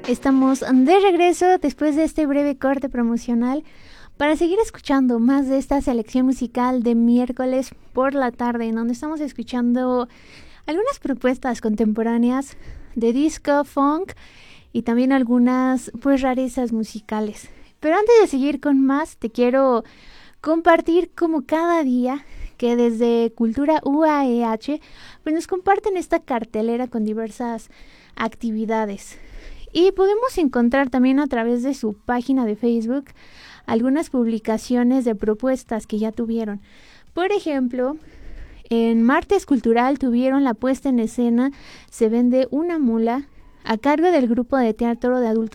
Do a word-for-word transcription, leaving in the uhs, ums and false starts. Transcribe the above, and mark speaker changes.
Speaker 1: Estamos de regreso después de este breve corte promocional para seguir escuchando más de esta selección musical de miércoles por la tarde, en donde estamos escuchando algunas propuestas contemporáneas de disco, funk y también algunas pues rarezas musicales. Pero antes de seguir con más, te quiero compartir como cada día que desde Cultura U A E H pues nos comparten esta cartelera con diversas actividades. Y podemos encontrar también a través de su página de Facebook algunas publicaciones de propuestas que ya tuvieron. Por ejemplo, en Martes Cultural tuvieron la puesta en escena Se vende una mula a cargo del grupo de teatro de adultos